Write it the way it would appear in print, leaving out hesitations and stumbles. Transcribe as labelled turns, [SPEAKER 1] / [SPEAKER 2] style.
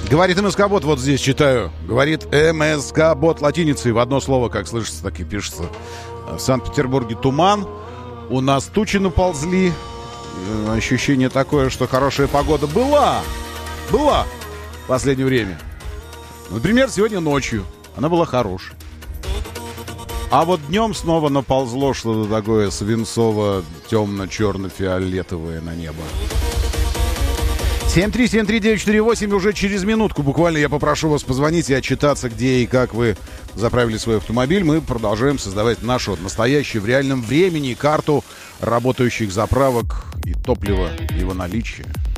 [SPEAKER 1] Говорит МСК-бот, вот здесь читаю. Говорит МСК-бот латиницей. В одно слово, как слышится, так и пишется. В Санкт-Петербурге туман. У нас тучи наползли. Ощущение такое, что хорошая погода была в последнее время. Например, сегодня ночью она была хорошей. А вот днем снова наползло что-то такое свинцово-темно-черно-фиолетовое на небо. 7373948, уже через минутку буквально я попрошу вас позвонить и отчитаться, где и как вы заправили свой автомобиль. Мы продолжаем создавать нашу настоящую в реальном времени карту работающих заправок и топлива, его наличия.